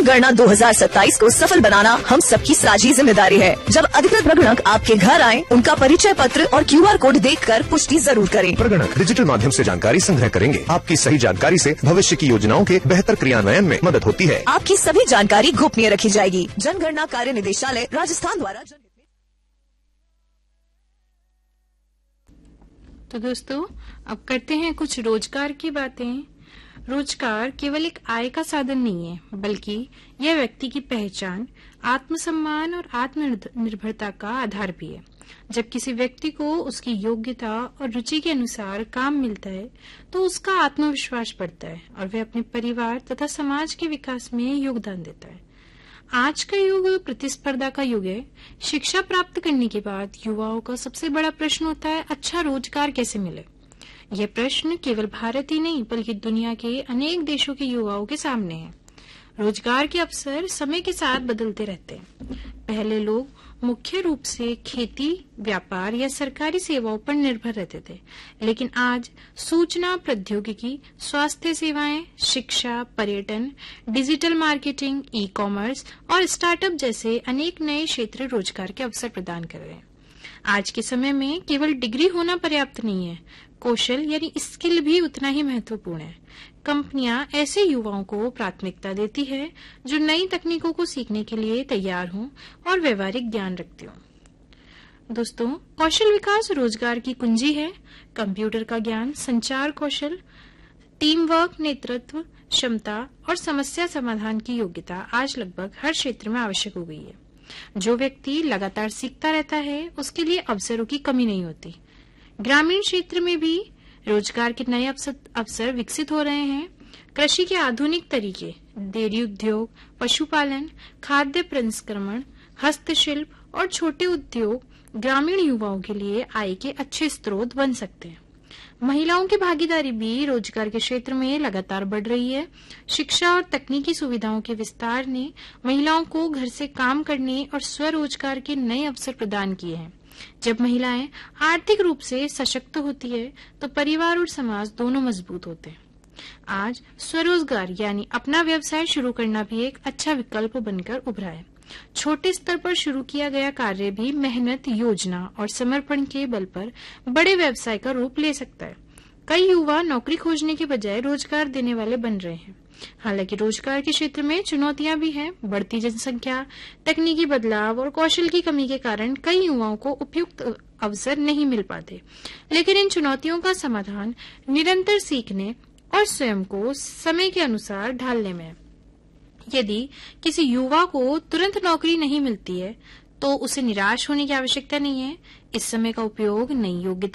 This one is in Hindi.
जनगणना 2027 को सफल बनाना हम सबकी साझी जिम्मेदारी है। जब अधिकृत प्रगणक आपके घर आए, उनका परिचय पत्र और QR कोड देखकर पुष्टि जरूर करें। प्रगणक डिजिटल माध्यम से जानकारी संग्रह करेंगे। आपकी सही जानकारी से भविष्य की योजनाओं के बेहतर क्रियान्वयन में मदद होती है। आपकी सभी जानकारी गोपनीय रखी जाएगी। जनगणना कार्य निदेशालय राजस्थान द्वारा तो दोस्तों, अब करते हैं कुछ रोजगार की बातें। रोजगार केवल एक आय का साधन नहीं है, बल्कि यह व्यक्ति की पहचान, आत्मसम्मान और आत्मनिर्भरता का आधार भी है। जब किसी व्यक्ति को उसकी योग्यता और रुचि के अनुसार काम मिलता है, तो उसका आत्मविश्वास बढ़ता है और वह अपने परिवार तथा समाज के विकास में योगदान देता है। आज का युग प्रतिस्पर्धा का युग है। शिक्षा प्राप्त करने के बाद युवाओं का सबसे बड़ा प्रश्न होता है, अच्छा रोजगार कैसे मिले। यह प्रश्न केवल भारत ही नहीं, बल्कि दुनिया के अनेक देशों के युवाओं के सामने है। रोजगार के अवसर समय के साथ बदलते रहते हैं। पहले लोग मुख्य रूप से खेती, व्यापार या सरकारी सेवाओं पर निर्भर रहते थे, लेकिन आज सूचना प्रौद्योगिकी, स्वास्थ्य सेवाएं, शिक्षा, पर्यटन, डिजिटल मार्केटिंग, ई-कॉमर्स और स्टार्टअप जैसे अनेक नए क्षेत्र रोजगार के अवसर प्रदान कर रहे हैं। आज के समय में केवल डिग्री होना पर्याप्त नहीं है, कौशल यानी स्किल भी उतना ही महत्वपूर्ण है। कंपनियां ऐसे युवाओं को प्राथमिकता देती है जो नई तकनीकों को सीखने के लिए तैयार हों और व्यवहारिक ज्ञान रखते हों। दोस्तों, कौशल विकास रोजगार की कुंजी है। कंप्यूटर का ज्ञान, संचार कौशल, टीम वर्क, नेतृत्व क्षमता और समस्या समाधान की योग्यता आज लगभग हर क्षेत्र में आवश्यक हो गई है। जो व्यक्ति लगातार सीखता रहता है, उसके लिए अवसरों की कमी नहीं होती। ग्रामीण क्षेत्र में भी रोजगार के नए अवसर विकसित हो रहे हैं। कृषि के आधुनिक तरीके, डेयरी उद्योग, पशुपालन, खाद्य प्रसंस्करण, हस्तशिल्प और छोटे उद्योग ग्रामीण युवाओं के लिए आय के अच्छे स्रोत बन सकते हैं। महिलाओं की भागीदारी भी रोजगार के क्षेत्र में लगातार बढ़ रही है। शिक्षा और तकनीकी सुविधाओं के विस्तार ने महिलाओं को घर से काम करने और स्वरोजगार के नए अवसर प्रदान किए हैं। जब महिलाएं आर्थिक रूप से सशक्त होती है, तो परिवार और समाज दोनों मजबूत होते हैं। आज स्वरोजगार यानी अपना व्यवसाय शुरू करना भी एक अच्छा विकल्प बनकर उभरा है। छोटे स्तर पर शुरू किया गया कार्य भी मेहनत, योजना और समर्पण के बल पर बड़े व्यवसाय का रूप ले सकता है। कई युवा नौकरी खोजने के बजाय रोजगार देने वाले बन रहे हैं। हालांकि रोजगार के क्षेत्र में चुनौतियां भी हैं। बढ़ती जनसंख्या, तकनीकी बदलाव और कौशल की कमी के कारण कई युवाओं को उपयुक्त अवसर नहीं मिल पाते। लेकिन इन चुनौतियों का समाधान निरंतर सीखने और स्वयं को समय के अनुसार ढालने में है। यदि किसी युवा को तुरंत नौकरी नहीं मिलती है, तो उसे निराश होने की आवश्यकता नहीं है। इस समय का उपयोग नई योग्यता